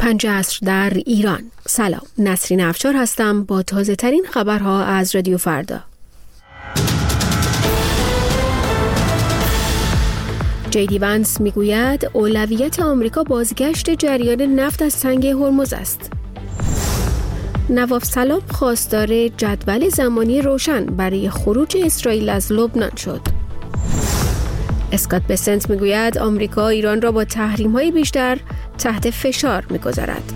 5 عصر در ایران. سلام، نسرین افشار هستم با تازه ترین خبرها از رادیو فردا. جیدی وانس میگوید اولویت آمریکا بازگشت جریان نفت از تنگه هرمز است. نواف سلام خواستار جدول زمانی روشن برای خروج اسرائیل از لبنان شد. اسکات بسنت میگوید آمریکا ایران را با تحریم‌های بیشتر تحت فشار می‌گذارد.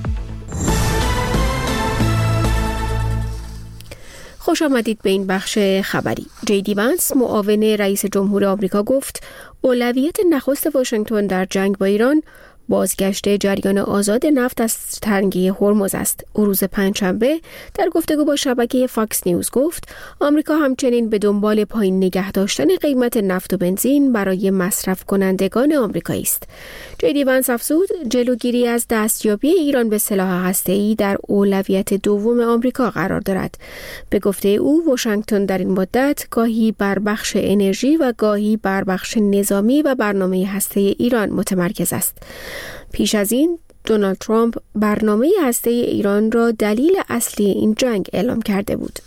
خوش آمدید به این بخش خبری. جیدی وانس معاون رئیس جمهور آمریکا گفت اولویت نخست واشنگتن در جنگ با ایران بازگشت جریان آزاد نفت از تنگه هرمز است. او روز پنجشنبه در گفتگو با شبکه فاکس نیوز گفت آمریکا همچنین به دنبال پایین نگه داشتن قیمت نفت و بنزین برای مصرف کنندگان آمریکایی است. جیدی وانس افزود جلوگیری از دستیابی ایران به سلاح هسته‌ای در اولویت دوم آمریکا قرار دارد. به گفته او واشنگتن در این مدت گاهی بر بخش انرژی و گاهی بر بخش نظامی و برنامه هسته‌ای ایران متمرکز است. پیش از این دونالد ترامپ برنامه هسته‌ای ایران را دلیل اصلی این جنگ اعلام کرده بود.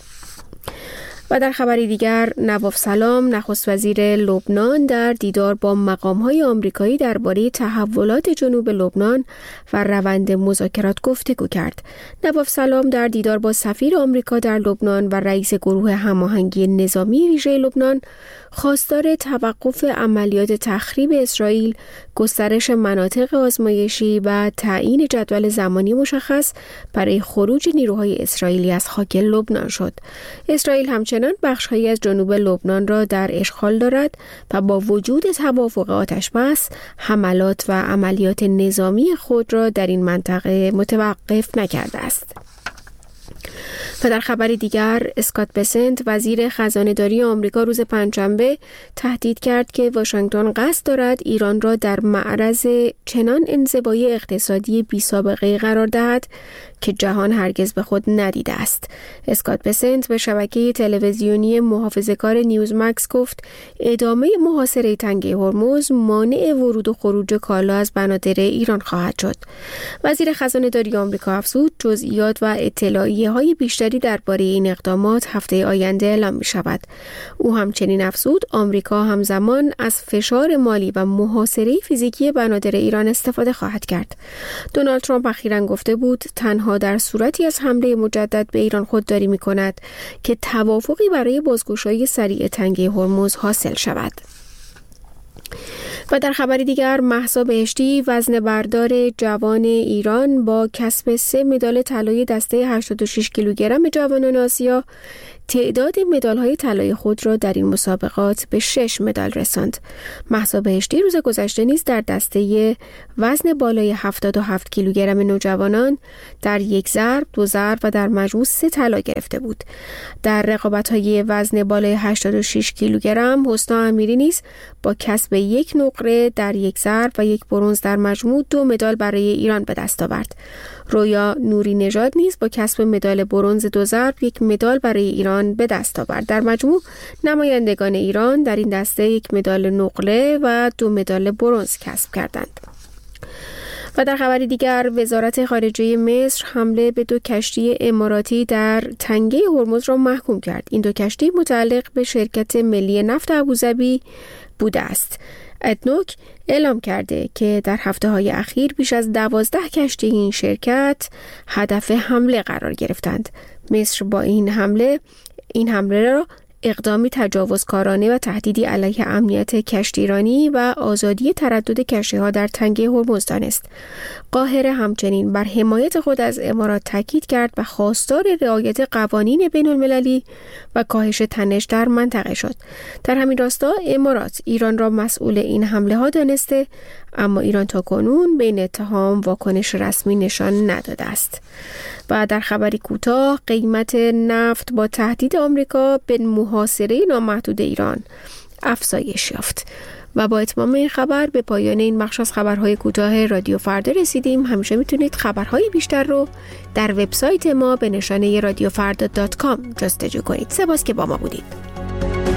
و در خبری دیگر نواف سلام نخست وزیر لبنان در دیدار با مقام‌های آمریکایی درباره تحولات جنوب لبنان و روند مذاکرات گفتگو کرد. نواف سلام در دیدار با سفیر آمریکا در لبنان و رئیس گروه هماهنگی نظامی ویژه لبنان خواستار توقف عملیات تخریب اسرائیل، گسترش مناطق آزمایشی و تعیین جدول زمانی مشخص برای خروج نیروهای اسرائیلی از خاک لبنان شد. اسرائیل همچنان بخش‌هایی از جنوب لبنان را در اشغال دارد و با وجود توافق آتش‌بس حملات و عملیات نظامی خود را در این منطقه متوقف نکرده است. و در خبری دیگر اسکات بسنت وزیر خزانه‌داری آمریکا روز پنجشنبه تهدید کرد که واشنگتن قصد دارد ایران را در معرض چنان انزوای اقتصادی بی‌سابقه قرار دهد که جهان هرگز به خود ندیده است. اسکات بسنت به شبکه تلویزیونی محافظه‌کار نیوزمکس گفت ادامه محاصره تنگه هرمز مانع ورود و خروج کالا از بنادر ایران خواهد شد. وزیر خزانه‌داری آمریکا افزود جزئیات و اطلاعیه‌های بیشتری درباره این اقدامات هفته آینده اعلام می‌شود. او همچنین افزود آمریکا همزمان از فشار مالی و محاصره فیزیکی بنادر ایران استفاده خواهد کرد. دونالد ترامپ اخیراً گفته بود تنها در صورتی از حمله مجدد به ایران خودداری می‌کند که توافقی برای بازگشایی سریع تنگه هرمز حاصل شود. و در خبری دیگر مهسا بهشتی وزنه‌بردار جوان ایران با کسب 3 مدال طلای دسته 86 کیلوگرم جوانان آسیا تعداد مدال‌های طلای خود را در این مسابقات به 6 مدال رساند. مهسا بهشتی روز گذشته نیز در دسته وزن بالای 77 کیلوگرم نوجوانان در 1 ضرب، 2 ضرب و در مجموع 3 طلا گرفته بود. در رقابت‌های وزن بالای 86 کیلوگرم حسنا امیری نیز با کسب 1 نقره در 1 ضرب و 1 برنز در مجموع 2 مدال برای ایران به دست آورد. رویا نوری نژاد نیز با کسب مدال برنز 2 ضرب 1 مدال برای ایران به دست آورد. در مجموع نمایندگان ایران در این دسته 1 مدال نقره و 2 مدال برنز کسب کردند. و در خبری دیگر وزارت خارجه مصر حمله به 2 کشتی اماراتی در تنگه هرمز را محکوم کرد. این 2 کشتی متعلق به شرکت ملی نفت ابوظبی بوده است. ادنوک اعلام کرده که در هفته‌های اخیر بیش از 12 کشتی این شرکت هدف حمله قرار گرفتند. مصر با این حمله را اقدامی تجاوزکارانه و تهدیدی علیه امنیت کشتیرانی و آزادی تردد کشتی‌ها در تنگه هرمز دانست. قاهره همچنین بر حمایت خود از امارات تاکید کرد و خواستار رعایت قوانین بین‌المللی و کاهش تنش در منطقه شد. در همین راستا امارات ایران را مسئول این حمله‌ها دانسته، اما ایران تاکنون به این اتهام واکنش رسمی نشان نداده است. و در خبری کوتاه قیمت نفت با تهدید آمریکا به محاصره نامحدود ایران افزایش یافت. و با اتمام این خبر به پایان این بخش از خبرهای کوتاه رادیو فردا رسیدیم. همیشه میتونید خبرهای بیشتر رو در وبسایت ما به نشانه radiofrda.com جستجو کنید. سپاس که با ما بودید.